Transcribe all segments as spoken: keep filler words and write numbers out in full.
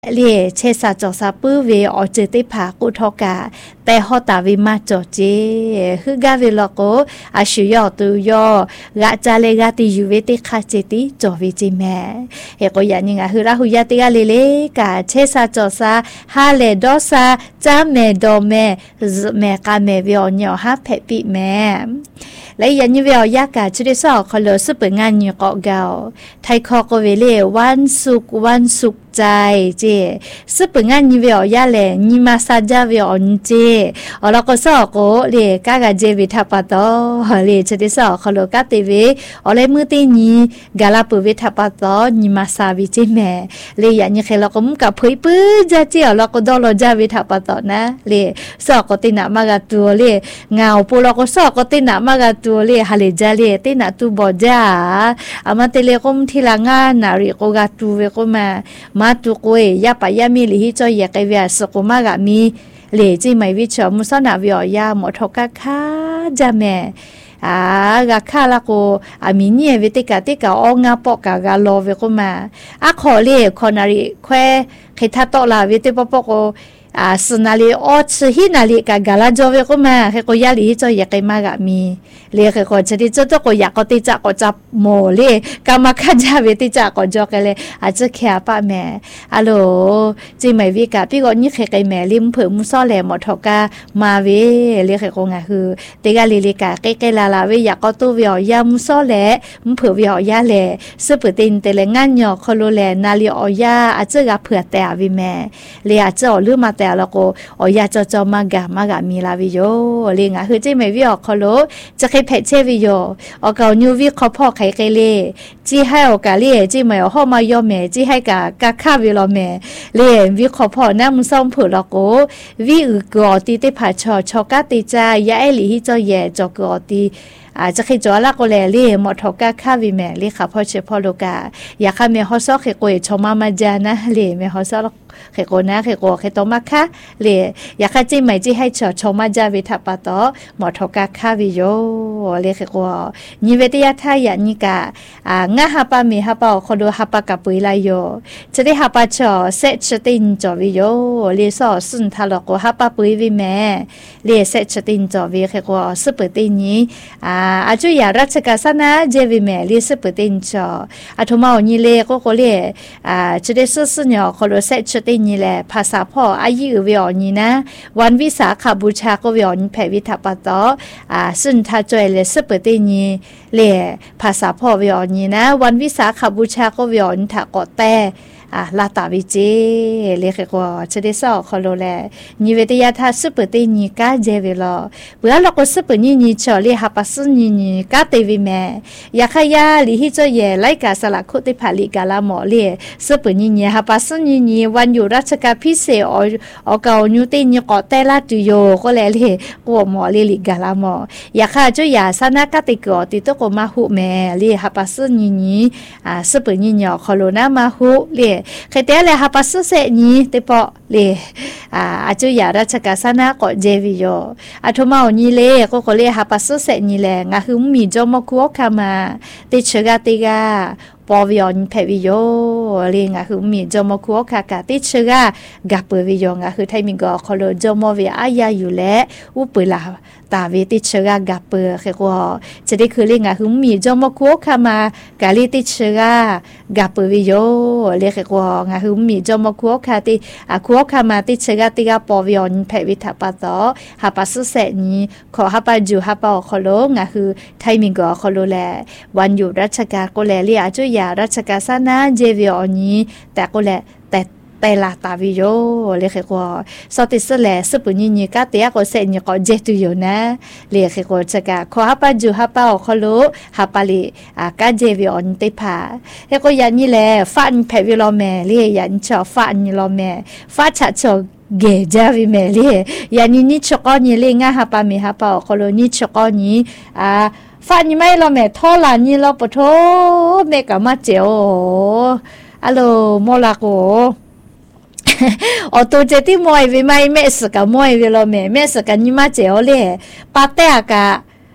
เลีเชสาจอซาปื้อเวออเจติผากุทอกาแต่ฮอตาวิมาจอเจคือกาเวลโกอาชุยอตุยอกะจาเลกาติยูเวติคาเจติจอวิจิแมเฮโกยานิงาฮืราหุยาติกาเลเลกาเชสาจอซาฮาเลดอซาจาเมดอเมเมกาเมเวอญอฮาเพปิแมและยันยูเวอยากาชุดิซอคอลสุปงานยูกอเกาไทคอโกเวเลวันสุกวันสุกใจเจสุปงานยูเวอยาเลนิมาซาจาเวออนเจอลก็ซอโกเลกากาเจวิทัปตอเลชุดิซอคอลกาเตเวอเลมือตินีกาลาปุวิทัปตอนิมาซาวิจิแมเลยันยูเคลก็มุกะพุยปื้จาเจอลก็ดอลจาวิทัปตอนะเลซอก็ตินะมากาตัวเลงาปุลก็ซอก็ตินะมากาตัวเลฮาเลจาเลตินะตูบอจาอามาเตเลกมทีละงานนาริโกกาตูเวกมามาตุโกยยาปะยามีลิฮิจอยะกะเวสโกมากะมีเลจิไมวิชอมุสนาวิอยาหมอทกะคาจาแมอากะคาละโกอามิเนียเวติกะติกะองาปอกะกะโลเวกมาอะขอเลคอนาริแควเขทาโตลาเวติปปโกอาสนาลีออชฮินาลีกะกาลาจอเวก็มาเฮโกยาลีจอยะไกมากะมีเลเฮโกชดิจโตโกยะกอติจะกอจับโมเลกามาคัจาเวติจะกอจอกะเลอาจจะแค่ปะแม่อะโลจิไมวิกะพี่ก็นี่เฮไกแม่ลิมเผมุซอแลหมอทกามาเวเลเฮโกงะคือเตกะลีลิกะเกเกลาลาเวยะกอตุเวยามุซอแลมเผเวยาแลซึปตินเตเลงานยอคอโลแลนาลีอยาอาจจะกะเผื่อแต่วิแม่เลอาจจะอลืมมาแต่แล้วก็โอยาจอจอมากามากามีลาวิโยเลงะคือจิไม่วิออกคอโลจะเคยเพจเชวิโยออกเอานิววิคอพ่อไขไกเลจีให้โอกาเลจิไม่เอาห้อมายอเมจีให้กากาคาวิโลเมเลวิคอพ่อน้ำซ้อมผือแล้วก็วิอึกอตีเตผาชอชอกาติจายาเอลิฮิจอเยจอกอตีอาจจะเคยจอละก็แลลี่หมดทอกาคาวิแมลี่ค่ะพ่อเชพ่อโลกาอยากให้แม่ฮอซอกเคยโกยชอมามาจานะเลยแม่ฮอซอกเคยโกนะเคยโกเคยโตมาค่ะเลยอยากให้จีไม่จีให้ชอชอมาจาวิทัปะตอหมดทอกาคาวิโยเลยเคยโกนิเวติยาทายานิกาอ่างะฮาปามีฮาปาคอโดฮาปากะปุยไลโยจะได้ฮาปาชอเซชตินจอวิโยเลยซอสุนทาลโกฮาปาปุยวิแม่เลยเซชตินจอวิเคยโกสุปตินี้อ่าอาจุยารัชกาสนาเจวิเมลิสปตินชออาทุมาอนิเลก็โคเลอ่าจุดเสสญอโคโลเซชตินิเลภาษาพ่ออายุเวียอนีนะวันวิสาขบูชาก็เวียอนแผ่วิทัปตออ่าซึ่งถ้าจอยเลสปตินีเลภาษาพ่อเวียอนีนะวันวิสาขบูชาก็เวียอนถ้ากอแต่อ่ะลาตาวิเจเลขก็จะได้สอคอโลแลนิเวติยาทาสุปตินีกาเจเวลอเบื่อเราก็สุปนินีชอเลหาปัสนินีกาเตวิแมอยากขยาลิฮิจเยไลกาสลักคุติภาลิกาลาหมอเลสุปนินีหาปัสนินีวันอยู่ราชการพิเศษออเกาญูตินีกอเตลาตุโยก็แลเลกัวหมอเลลิกาลาหมออยากขจุยาสนากติกอติโตโกมาหุแมเลหาปัสนินีอ่าสุปนินีคอโลนามาหุเลเคยเตะเลยฮะปัสเสนีเตปอเลยอ่าอาจุยาราชกาสนาก็เจวิโยอาทุมาอนีเลก็ก็เลยฮะปัสเสนีแลงะคือมีจอมคัวคามาติเชกาติกาปอวิอนเพวิโยเรียงะคือมีจอมคัวคากาติเชกากาเปวิโยงะคือไทมิงก็คอโลจอมเวอายาอยู่และอุปลาตาเวติเชกากาเปเคก็จะได้คือเรียงะคือมีจอมคัวคามากาลิติเชกากาเปวิโยเรียกก็งะคือมีจอมคัวคาติอะคัวคามาติเชกาติกาปอวิอนเพวิทัปตอหาปัสเสนีขอหาปาจูหาปาคอโลงะคือไทมิงก็คอโลแลวันอยู่ราชการก็แลเรียจุยาราชกาสนาเจวิออนีแต่ก็แลแต่แต่ลาตาวิโยเลยคือว่าสติสแลสปุญญิกาเตียก็เซนก็เจตุโยนะเลยคือว่าจะกะขอฮับปาจูฮับปาอคโลฮับปาลีอากาเจวิออนเตพาเฮก็ยันนี่แหละฟันแพวิโลแมเลยยันชอฟันโลแมฟัดชะชอเกจาวิเมลียันนี่นิชกอนี่เลยงะฮับปามีฮับปาอคโลนิชกอนี่อ่าฟันไม่เราแม่ท่อลานี่เราปะโถเมกะมาเจโออะโลโมลาโกอตัวเจติมวยวิไม่เมสกะมวยวิโลเมเมสกะนิมาเจโอเลปาเตะกะ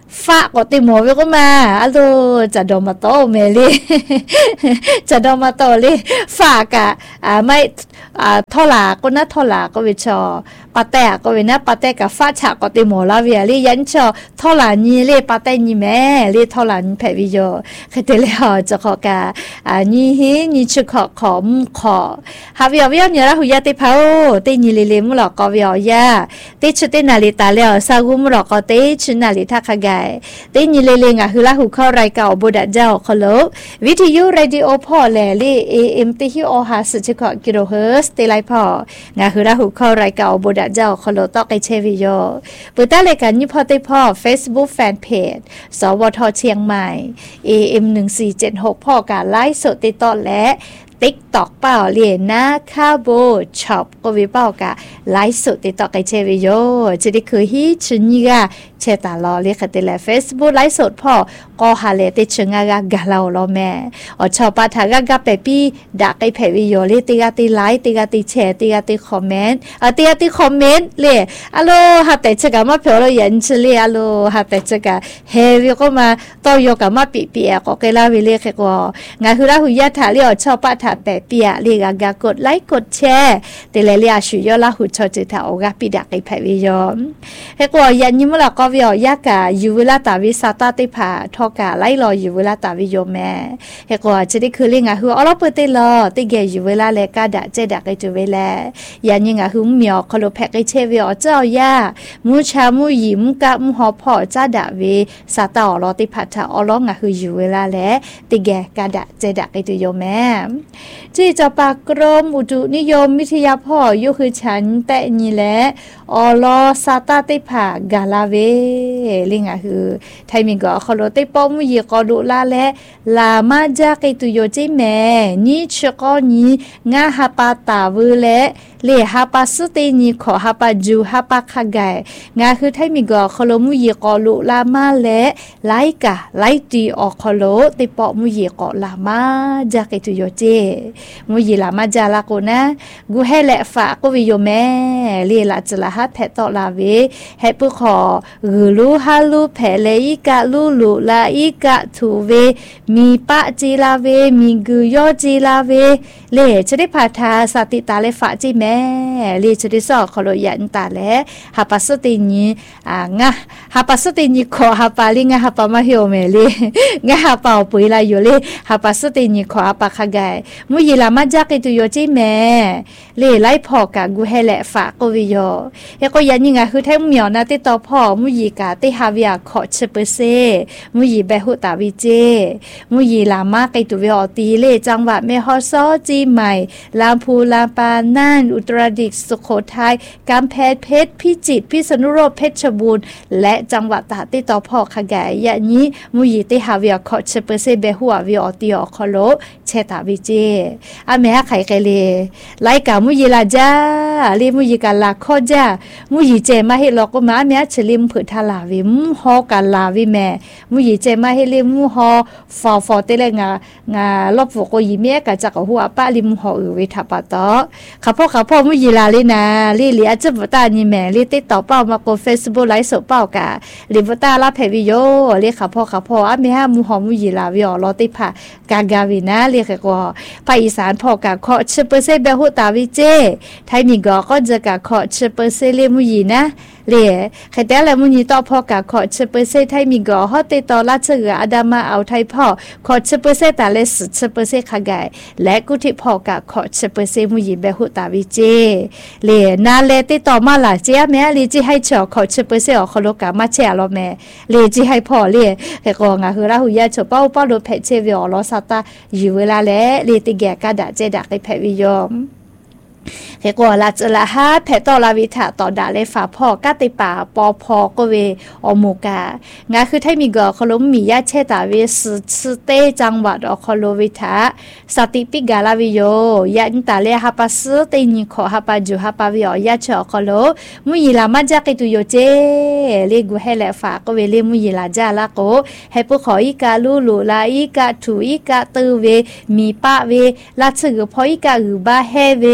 ฝากก็ติหมอก็มาอะโลจะดอมาโตเมลีจะดอมาโตลีฝากอ่ะอ่าไม่อ่าทอลาก็นะทอลาก็วิชอปาแต่ก็วินะปาแต่กับฝาฉาก็ติหมอลาเวียลียันชอทอลานี่ลีปาแต่นี่แม่ลีทอลานี่แผ่วิโยคือเตเลยอ่ะจะขอกาอ่านี่ฮีนี่ชุขอขอมขอหาวิววิวเนี่ยละหุยาติเผาตินี่ลีลีมุหลอกก็วิวยาติชุตินาลิตาแล้วซากุมุหลอกก็ติชุนาลิทักขะไกตินี่ลีลีงะหุละหุเข้ารายเก่าบุดะเจ้าขอลวิทยุเรดิโอพ่อแลลี่ เอ เอ็ม ติฮิโอหาสิบกกิโลเฮิรตซ์ติไลพ่องะหุละหุเข้ารายเก่าบุดะเจ้าขอลตอกไอเชวิโยปุตตะเลกันนี่พอติพ่อ Facebook Fanpage สวทเชียงใหม่ เอ เอ็ม หนึ่งสี่เจ็ดหกพ่อการไลฟ์สดติดต่อและติ๊กตอกเปล่าเรียนนะคาโบช็อปก็วิเป้ากะไลฟ์สดติดต่อกับเชวิโยจะได้คือฮิชุนิกะเชตาลอเรียกติแลเฟซบุ๊กไลฟ์สดพ่อก็หาเลติชงากะกะลาลอแม่อชอบปาทากะกะเปปี้ดักไอเพวิโยเลติกะติไลฟ์ติกะติแชร์ติกะติคอมเมนต์อ่ะติกะติคอมเมนต์เลอะโลหาแต่ชะกะมาเผลอยันชเลอะโลหาแต่ชะกะเฮวิก็มาตอยกะมาปิปิอะก็เกลาวิเลกก็งะคือละหุยะถาเลอชอบปาถาแปเปียลีกากากดไลค์กดแชร์เตเลเลียชุยอละหุชอจิตาโอกาปิดักไอไผวิยอมเฮกว่ายันยิมละก็วิอยากะยูเวลาตาวิสาตาติผาทอกะไลรอยูเวลาตาวิโยแม่เฮกว่าจะได้คือลิงะหืออลอเปเตลอติเกยูเวลาเลกาดะเจดักไอจุเวลายันยิงะหือเมียวคโลแพกไอเชวิอเจ้ายามูชามูยิมกะมูฮอพอจ้าดะเวสาตาอลอติผาทาอลองะหือยูเวลาแลติเกกาดะเจดักไอตุโยแม่ที่จะปากกรมอุตุนิยมวิทยาพ่อยุคือฉันแต่นี่แหละอลอซาตาติผากาลาเวลิงอ่ะคือไทยมีก็ขอติป้อมยีกอดุลาและลามาจากไอตุโยจิแม่นี่ชกอนี้งาฮาปาตาเวและเลฮาปาสตินีขอฮาปาจูฮาปาคาไกงาคือไทยมีก็ขอมุยีกอลุลามาและไลกะไลตีออกขอติป้อมุยีกอลามาจากไอตุโยเจมุยีลามาจาลาโกนะกูให้แหละฝากกูวิโยแม่เรียละจะละฮัดแพตอลาเวให้ปุขอรูลูฮาลูแผเลอีกะลูลูลาอีกะทูเวมีปะจีลาเวมีกุยอจีลาเวเลจะได้พาทาสติตาเลฝาจีแม่เลจะได้สอขอโลยันตาและฮาปัสตินีอ่างะฮาปัสตินีขอฮาปาลิงะฮาปามาเฮียวเมเลงะฮาปาปุยลาอยู่เลฮาปัสตินีขอฮาปาคาไกมุยีลามาจากไอตุโยจิแม่เลไล่พอกะกูให้แหละฝากกูวิโยเฮก็ยันยังไงคือแท้เหมียวนะติต่อพ่อมุยีกะติฮาวิอาขอเชเปเซมุยีเบหุตาวิเจมุยีลามาไอตุเวอตีเลจังหวัดแม่ฮอซอจีใหม่ลำพูลำปาน่านอุตรดิตถ์สุโขทัยกำแพงเพชรพิจิตรพิษณุโลกเพชรบูรณ์และจังหวัดตราดติต่อพ่อขะแกยะนี้มุยีติฮาวิอาขอเชเปเซเบหุอาวิอติอคอโลเชตาวิเจอาแม่ไข่ไก่เลยไล่กามุยีลาจ้าเรียมุยีกาลาข้อจ้ามุยีเจมาให้ลอกก็มาแม่เฉลิมผือทาลาวิมฮอกาลาวิแม่มุยีเจมาให้เรียมุฮอฟอฟอเตเลงางาลอบฟกยีเมียกะจักหัวป้าลิมฮออือวิทัปตอข้าพ่อข้าพ่อมุยีลาเลยนะลีลีอาจจะบตานี่แม่ลีติดต่อเป้ามาโกเฟซบุ๊กไลฟ์สดเป้ากะลีบตาลาเพวิโยลีข้าพ่อข้าพ่ออาแม่ฮามุฮอมุยีลาวิอลอติพากากาวินะลีก็ภาคอีสานพอกะขอเชเปเซเบหุตาวิเจไทยมีก็ก็จะกะขอเชเปเซเลมุยีนะเลใครแต่ละมุยีต่อพอกะขอเชเปเซไทยมีก็ฮอติต่อราชเอืออาดามาเอาไทยพ่อขอเชเปเซตาเลสเชเปเซขะไกและกุทิพอกะขอเชเปเซมุยีเบหุตาวิเจเลนาเลติต่อมาล่ะเจียแม่ลีจิให้เฉาขอเชเปเซออกขโลกะมาแชร์ลอแม่เลจิให้พ่อเลเฮก็งาคือราหุยะเฉเป้าเป้าโลเพเชวิอลอซาตาอยู่เวลาและเลติแกกะดะเจดักไอแพวิยอมเฮกัวลาจละฮาแพตอลาวิถาต่อดาเลฝาพ่อกะติป่าปอพอกเวอมูกางาคือไทมีกอคลมมียาเชตาเวสสเตจังหวัดอคโลวิทาสติปิกาลาวิโยยันตาเลฮาปาสเตนิขอฮาปาจูฮาปาวิอยาเชอคโลมุยีลามาจากตุโยเจเลกูให้แลฝากเวเลมุยีลาจาลาโกให้ปุขออีกาลูลูลาอีกาถูอีกาตือเวมีปะเวลาสึกพออีกาอือบาเฮเวเจ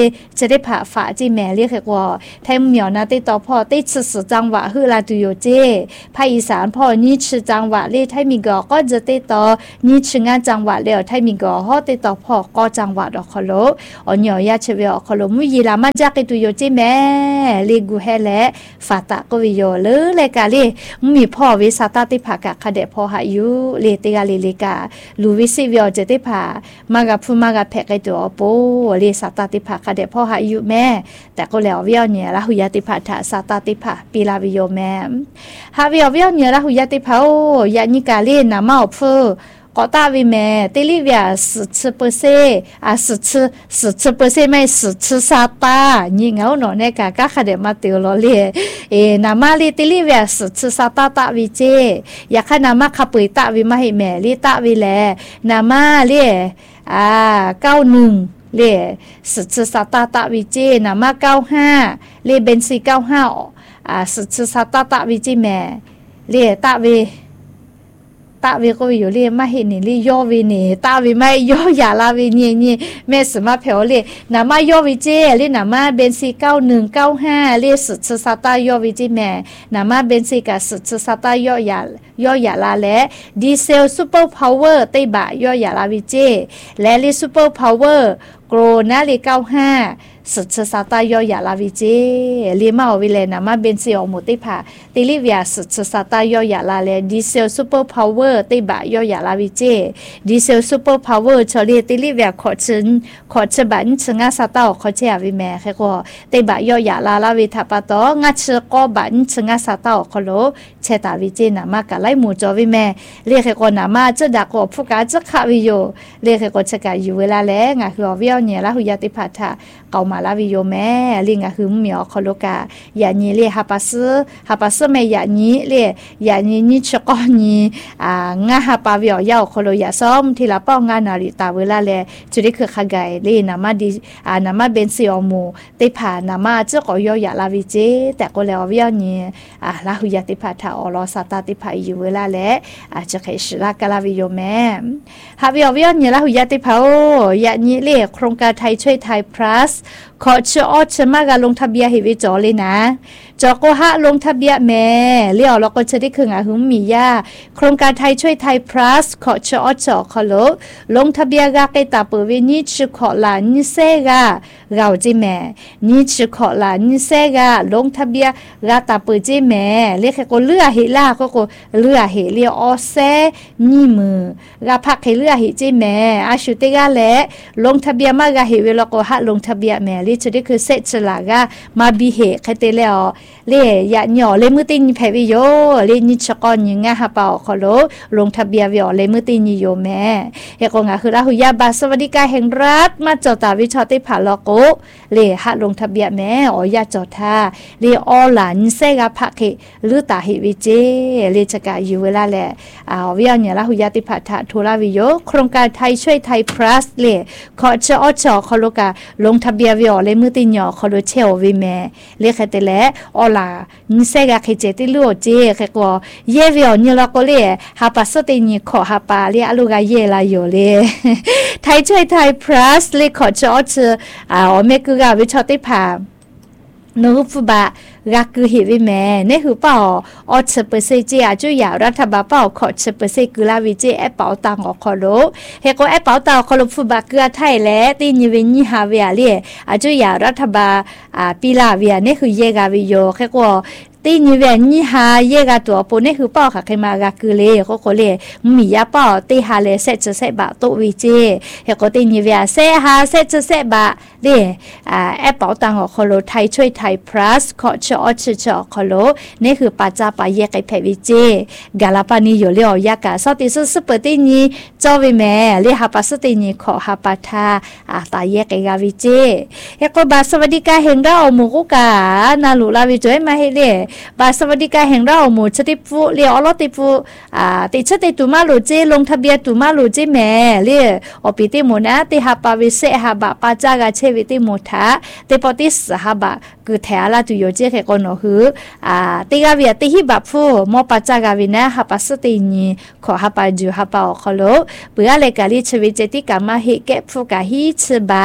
จะได้ผ่าฝาจีแม่เรียกว่าไทยเหมียวนะติต่อพ่อติชื่อจังหวะฮือลาตุโยเจภาคอีสานพ่อนี่ชื่อจังหวะเรียกไทยมีกอก็จะติต่อนี่ชื่องานจังหวะเรียกไทยมีกอฮอติต่อพ่อก็จังหวะดอกคอโลอ๋อเหนียวยาเชวิอคอโลมุยีลามาจากตุโยเจแม่เรียกูแฮและฝาตะก็วิโยเลยเลยกาเรียมีพ่อวิสาตาติภากะคเดพ่อหายุเรียติกาลิลิกาลูวิซิวิอเจติภามากะพูมากะแพกไอตัวโปเรียสาตาติภาคเดพ่อหายุแม่แต่ก็แล้ววิอเนี่ยละหุยติภาถาสาตาติภาปีลาวิโยแม่ฮาวิอวิอเนี่ยละหุยติภาโอยานิกาเรียนามาอพูก็ตาวิแม่ติลิเวียสิบเปอร์เซ็นต์อ่ะสิบสิบเปอร์เซ็นต์ไม่สิบซาตานี่เงาหนอเนี่ยกะกะขะเดมาติโอโลเลเอนามาลิติลิเวียสิบซาตาตะวิเจอยากให้นามาขับปุยตะวิมาให้แม่ลิตะวิแลนามาเลอ่าเก้าหนึ่งเลสิบซาตาตะวิเจนามาเก้าห้าเลเบนซีเก้าห้าอ่าสิบซาตาตะวิเจแม่เลตะวิตาวิก็อยู่เรียมาเห็นนี่รีย่อวินี่ตาวิไม่ย่อย่าลาวินี่นี่แม่สมาเพลเลยนามาย่อวิเจเรียนามาเบนซีเก้าหนึ่งเก้าห้าเรียสุดสตาย่อวิจิแม่นามาเบนซีกับสุดสตาย่อย่าย่ออย่าลาและดีเซลซูเปอร์พาวเวอร์เตบะย่ออย่าลาวิเจและเรียซูเปอร์พาวเวอร์โกรนะเรียเก้าห้าสุดสตาย่อย่าลาวิเจเรียมาวิเลนามาเบนซีออมุติภาติลิเวียสุดสตาย่อย่าลาและดีเซลซูเปอร์พาวเวอร์เตบะย่อย่าลาวิเจดีเซลซูเปอร์พาวเวอร์เฉลี่ยติลิเวียขอชินขอฉบันชงาสตาขอเชียวิแม่แค่ก็เตบะย่อย่าลาลาวิทัปตองาชก็บันชงาสตาขอโลเชตาวิเจนามากะไลหมู่จอวิแม่เรียกแค่ก็นามาจะดักก็ผู้กาจะขาวิโยเรียกแค่ก็จะกาอยู่เวลาแล้วงาคือวิโอเนี่ยละหุยติภาทาเกามาลาวิโยแม่ลิงาคือเหมียวคอโลกาอย่านี้เรียฮาปัสฮาปัสแม่อย่านี้เรียอย่านี้นี่ชกอนี้อ่างาฮาปาวิโอยาวคอโลอย่าซ้อมที่ละป้องงานนาริตาเวลาแลจุดนี้คือขกายเรียนามาดีอ่านามาเบนซิอมูติภานามาเจ้าก็ยอย่าลาวิเจแต่ก็แล้ววิโอนี้อ่าลาหุยติภาทาอลอสตาติภาอยู่เวลาแลอ่าจะเคยชลากาลาวิโยแม่ฮาวิโอวิโอนี้ลาหุยติภาโออย่านี้เรียโครงการไทยช่วยไทย plus ขอเชื่ออชมากลงทะเบียนให้วิจอเลยนะจอก็ฮะลงทะเบียนแม่เลี้ยวเราก็จะได้คืองาหุมมียาโครงการไทยช่วยไทย plus ขอเชื่ออจอขอลลงทะเบียนกาเกตาเปวินิชขอลานิเซกาเราจิแม่นิชขอลานิเซกาลงทะเบียนกาตาเปจิแม่เรียกก็เลือเฮล่าก็ก็เลือเฮเลียวอเซนี่มือกาพักให้เลือเฮจิแม่อาชุติกาและลงทะเบียนมากาเฮเวลก็ฮะลงทะเบียนแม่ลิจุดนี้คือเซตฉลากามาบีเหคเตเลอเล่ยะหน่อเลมือตินแพวิโยเลนิชกอนยิงะฮะเปาขอโลลงทะเบียนวิอเลมือตินโยแม่เฮกงะคือละหุยาบาสวัสดิการแห่งรัฐมาจอตาวิชอติผาลอโกเลฮะลงทะเบียนแม่ออยาจอทาเลออหลานเซกาพักเฮลือตาเฮวิเจเลจะกะอยู่เวลาแลอ่าวิอเนี่ยละหุยาติผาทะทุลาวิโยโครงการไทยช่วยไทย plus เลขอเชออจอขอโลกาลงทะเบียนวิอเลมือตินยอขอโลเชอวิแม่เลคเตเลออลานิเซกาเคเจติลูเจเคก็เยวิอนี่ละก็เลฮาปัสตินี่ขอฮาปาเลอลูกาเยลาโยเลไทยช่วยไทย plus เลขอเชออจอ่าอเมกุกาวิชอติภานูฟุบะรักคือเหตุแม่เนี่ยคือเปล่าออดเปอร์เซ็นต์เจียจุยารัฐบาลเปล่าขอเปอร์เซ็นต์คือลาวิเจแอปเป่าตังออกคอโลเฮก็แอปเป่าตังคอโลฟุบะเกือไทยและตีนิเวนิฮาเวียเลียอาจุยารัฐบาลอ่าปีลาเวียเนี่ยคือเยกาวิโยเฮก็ตีนิเวนิฮาเยกาตัวปนเนี่ยคือเปล่าค่ะใครมากาคือเลยก็ก็เลยมียาเปล่าตีฮาเลเซจะเซบะโตวิเจเฮก็ตีนิเวียเซฮาเซจะเซบะเลียอ่าแอปเป่าตังออกคอโลไทยช่วยไทย plus ขอเชออชอคอโลนี่คือปัจจัยปายกไอเพวิเจกาลาปานีอยู่เลียวยากาสติสุสเปตินีจอวิแม่เลียฮาปัสตินีขอฮาปาทาอาตายกไอกาวิเจเฮก็บาสวัสดิการแห่งเราหมู่กุกานาลุลาวิจอยมาให้เลียบาสวัสดิการแห่งเราหมู่ชติฟุเลียอลติฟุอ่าติชติตุมาลุเจลงทะเบียนตุมาลุเจแม่เลียอปิติโมนะติฮาปาวิเซฮาบะปาจากาเชวิติโมทาติปติสหบะคือแถลาตุโยเจเคโกโนหืออ่าติกาเวียติฮิบับฟูมอปัจจากาวินะฮับปัสตินีขอฮับปาจูฮับปาอคโลเปื่อเลกาลิชวิเจติกามาฮิเกฟูกาฮิชบะ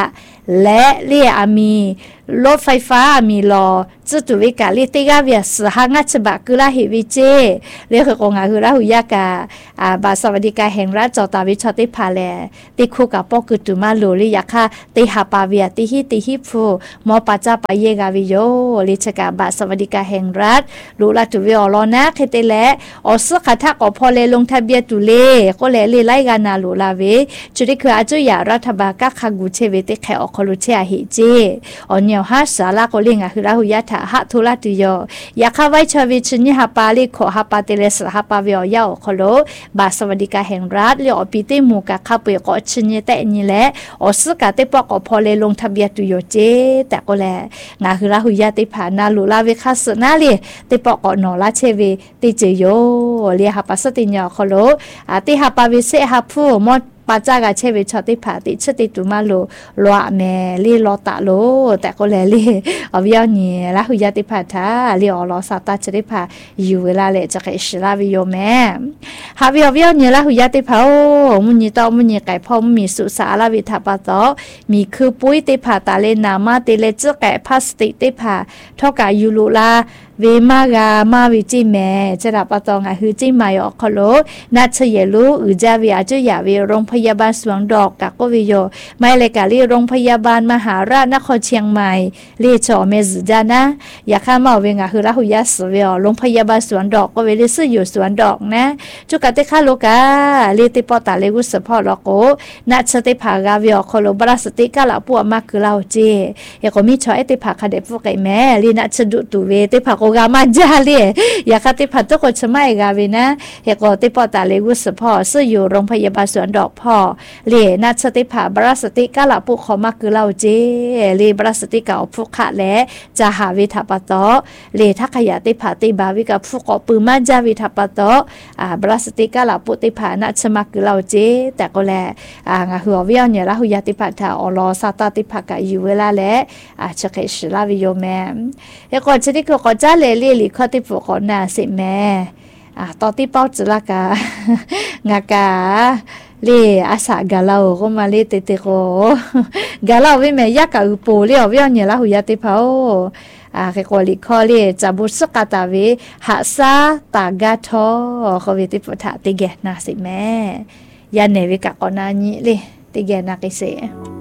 และเรียมีรถไฟฟ้ามีรอจุดตุวิกาลิติกาเวียสหงัชบะกุลาหิวิเจเรียกกงาคือราหุยากาอาบาสวัสดิการแห่งรัฐจอตาวิชติพาเลติคุกาปอกุตุมาโลลิยาคาติหาปาเวียติฮิติฮิฟูมอปาจาปาเยกาวิโยลิชกาบาสวัสดิการแห่งรัฐลูลาตุวิออลอนะเคเตเลออสคาทักอพอเลลงทะเบียนตุเลก็เลลิไลกานาลูลาเวจุดิคืออาจุยารัฐบาลกักขกุเชเวติแขอคลุเชอาหิเจออนเนียวฮัสสาลาโกลิงาคือราหุยาถาหะทุลาติโยยาคาไวชวิชนิฮาปาลิโคฮาปาเตเลสฮาปาวิอยาโคโลบาสวัสดิการแห่งรัฐเลียวปีติมูกาคาเปยก็ชินเยแต่นี่แหละออสกาเตปอกพอเลลงทะเบียนตุโยเจแต่ก็แลงาคือราหุยาติผานาลูลาเวคัสนาเลเตปอกนอลาเชเวติเจโยเลียฮาปาสติญาโคโลอาติฮาปาวิเซฮาพูมอปาจากาเชวิชติผาติชติตุมาโลลวะแมลีลอตะโลแต่ก็แลลีอวิยนี่ละหุยาติผาทาลีออลอซาตาชติผาอยู่เวลาเลจะกอิสลาวิโยแมฮาวิอวิยนี่ละหุยาติผามุนีตอมุนีไก่พ่อมีสุสาลาวิทาปะตอมีคือปุ้ยติผาตาเลนามาติเลจะแก่พลาสติกติผาเท่ากับยูลูลาเวมากามาวิจิแม่จะรับปะตองอ่ะคือจิมายอคโลนัชเยลูอือจาวิอาจุยาวิโรงพยาบาลสวนดอกกักกวิโยไม่เลยกะลีโรงพยาบาลมหาราชนครเชียงใหม่เลีชอเมซจานะอยากข้ามาเวงอ่ะคือราหุยาสเวอโรงพยาบาลสวนดอกก็เวลิซื้ออยู่สวนดอกนะจุกะติคาโลกาลีติปอตาเลกุสพอลโกนัชติภากาวิอคโลบราสติกาลาปัวมาคือเราเจเอก็มีชอเอติภาคาเดฟไก่แม่ลีนัชดุตุเวติภาโกกามาจาลีอยากติพัดทุกคนสมัยกาวินะเฮโกติปอตาเลกุสพอซื้ออยู่โรงพยาบาลสวนดอกพ่อเลนัสติผาบราสติกาลาปุขอมาคือเราเจเลบราสติกาพุขะและจะหาวิทัปตอเลทักขยาติผาติบาวิกับพุกอปืมาจาวิทัปตออ่าบราสติกาลาปุติผานัชมาคือเราเจแต่ก็แลอ่างาหัวเวียเนี่ยละหุยาติผาทาอลอซาตาติผากะอยู่เวลาและอ่าจะเคชลาวิโยแมเฮโกชนิก็ก็จะเลลีลิขติปุขอนาสิแม่อ่าตอติเป้าจละกางากาเลอาสากาลาโก็มาเลเตเตโกกาลาวิเมยากะอุปูเลอวิอเนี่ยละหุยาติเผาอ่าเคโกลิคอเลจับุสกาตาเวหาซาตากาทอขวิติปุถะติเกนาสิแม่ยาเนวิกะกอนานิเลติเกนากิเซ